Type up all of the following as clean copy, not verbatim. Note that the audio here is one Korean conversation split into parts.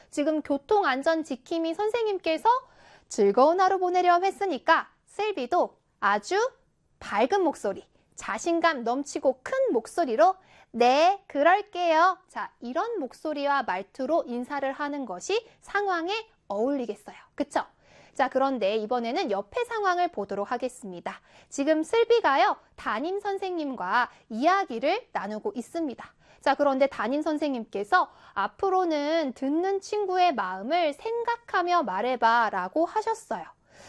지금 교통안전 지킴이 선생님께서 즐거운 하루 보내렴 했으니까 슬비도 아주 밝은 목소리, 자신감 넘치고 큰 목소리로 네, 그럴게요. 자, 이런 목소리와 말투로 인사를 하는 것이 상황에 어울리겠어요. 그쵸? 자, 그런데 이번에는 옆의 상황을 보도록 하겠습니다. 지금 슬비가요, 담임 선생님과 이야기를 나누고 있습니다. 자, 그런데 담임 선생님께서 앞으로는 듣는 친구의 마음을 생각하며 말해봐 라고 하셨어요.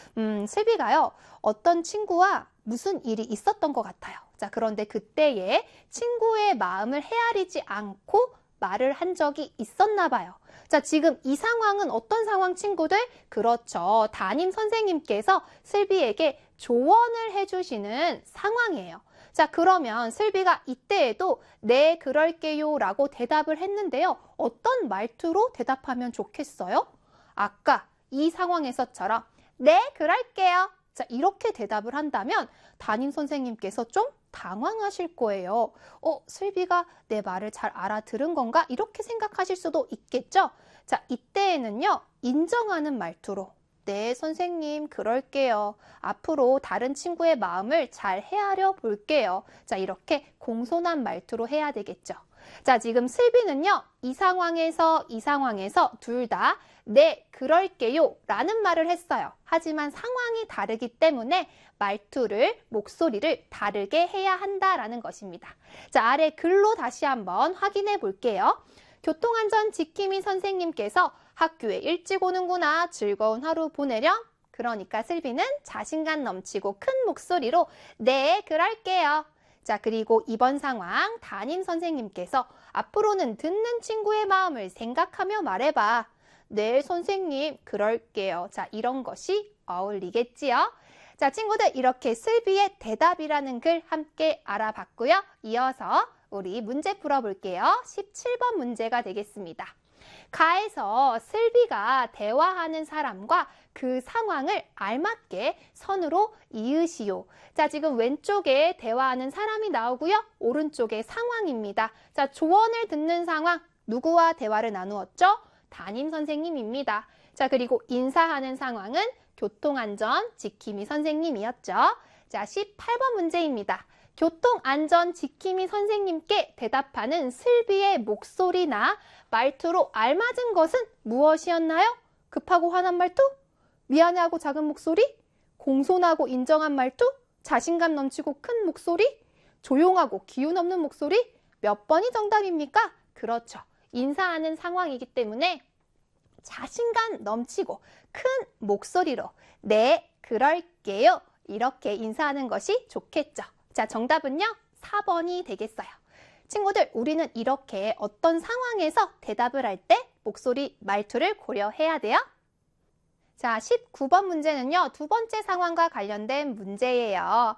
슬비가요, 어떤 친구와 무슨 일이 있었던 것 같아요. 자, 그런데 그때에 친구의 마음을 헤아리지 않고 말을 한 적이 있었나 봐요. 자, 지금 이 상황은 어떤 상황, 친구들? 그렇죠. 담임 선생님께서 슬비에게 조언을 해주시는 상황이에요. 자, 그러면 슬비가 이때에도 네, 그럴게요 라고 대답을 했는데요. 어떤 말투로 대답하면 좋겠어요? 아까 이 상황에서처럼 네, 그럴게요. 자, 이렇게 대답을 한다면 담임 선생님께서 좀 당황하실 거예요. 슬비가 내 말을 잘 알아들은 건가? 이렇게 생각하실 수도 있겠죠? 자, 이때에는요, 인정하는 말투로 네, 선생님, 그럴게요. 앞으로 다른 친구의 마음을 잘 헤아려 볼게요. 자, 이렇게 공손한 말투로 해야 되겠죠. 자, 지금 슬비는요, 이 상황에서 둘 다 네, 그럴게요 라는 말을 했어요. 하지만 상황이 다르기 때문에 말투를, 목소리를 다르게 해야 한다라는 것입니다. 자, 아래 글로 다시 한번 확인해 볼게요. 교통안전 지킴이 선생님께서 학교에 일찍 오는구나, 즐거운 하루 보내렴. 그러니까 슬비는 자신감 넘치고 큰 목소리로 네, 그럴게요. 자, 그리고 이번 상황 담임 선생님께서 앞으로는 듣는 친구의 마음을 생각하며 말해봐. 네, 선생님, 그럴게요. 자, 이런 것이 어울리겠지요? 자, 친구들, 이렇게 슬비의 대답이라는 글 함께 알아봤고요. 이어서 우리 문제 풀어볼게요. 17번 문제가 되겠습니다. 가에서 슬비가 대화하는 사람과 그 상황을 알맞게 선으로 이으시오. 자, 지금 왼쪽에 대화하는 사람이 나오고요. 오른쪽에 상황입니다. 자, 조언을 듣는 상황, 누구와 대화를 나누었죠? 담임 선생님입니다. 자, 그리고 인사하는 상황은 교통안전 지킴이 선생님이었죠. 자, 18번 문제입니다. 교통안전 지킴이 선생님께 대답하는 슬비의 목소리나 말투로 알맞은 것은 무엇이었나요? 급하고 화난 말투? 미안해하고 작은 목소리? 공손하고 인정한 말투? 자신감 넘치고 큰 목소리? 조용하고 기운 없는 목소리? 몇 번이 정답입니까? 그렇죠. 인사하는 상황이기 때문에 자신감 넘치고 큰 목소리로 네, 그럴게요. 이렇게 인사하는 것이 좋겠죠. 자, 정답은요, 4번이 되겠어요. 친구들, 우리는 이렇게 어떤 상황에서 대답을 할 때 목소리, 말투를 고려해야 돼요. 자, 19번 문제는요, 두 번째 상황과 관련된 문제예요.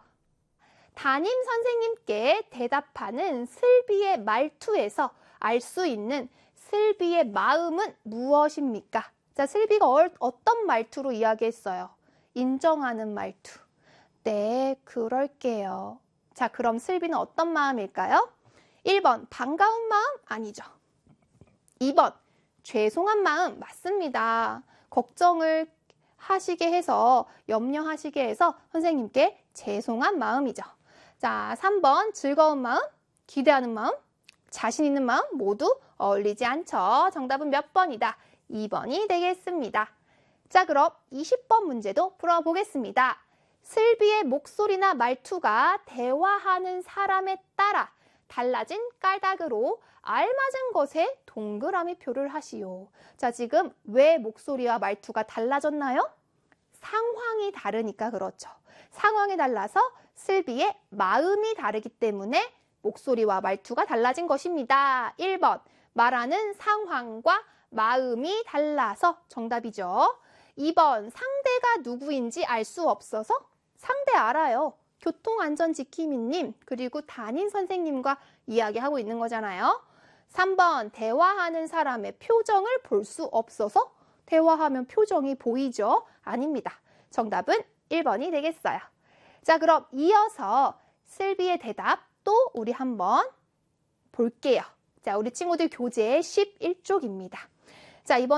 담임 선생님께 대답하는 슬비의 말투에서 알 수 있는 슬비의 마음은 무엇입니까? 자, 슬비가 어떤 말투로 이야기했어요? 인정하는 말투. 네, 그럴게요. 자, 그럼 슬비는 어떤 마음일까요? 1번, 반가운 마음? 아니죠. 2번, 죄송한 마음? 맞습니다. 걱정을 하시게 해서, 염려하시게 해서 선생님께 죄송한 마음이죠. 자, 3번, 즐거운 마음? 기대하는 마음? 자신 있는 마음? 모두 어울리지 않죠. 정답은 몇 번이다? 2번이 되겠습니다. 자, 그럼 20번 문제도 풀어보겠습니다. 슬비의 목소리나 말투가 대화하는 사람에 따라 달라진 까닭으로 알맞은 것에 동그라미 표를 하시오. 자, 지금 왜 목소리와 말투가 달라졌나요? 상황이 다르니까 그렇죠. 상황이 달라서 슬비의 마음이 다르기 때문에 목소리와 말투가 달라진 것입니다. 1번, 말하는 상황과 마음이 달라서 정답이죠. 2번, 상대가 누구인지 알 수 없어서 상대 알아요. 교통안전지킴이님, 그리고 담임 선생님과 이야기하고 있는 거잖아요. 3번, 대화하는 사람의 표정을 볼 수 없어서 대화하면 표정이 보이죠? 아닙니다. 정답은 1번이 되겠어요. 자, 그럼 이어서 슬비의 대답 또 우리 한번 볼게요. 자, 우리 친구들 교재 11쪽입니다. 자, 이번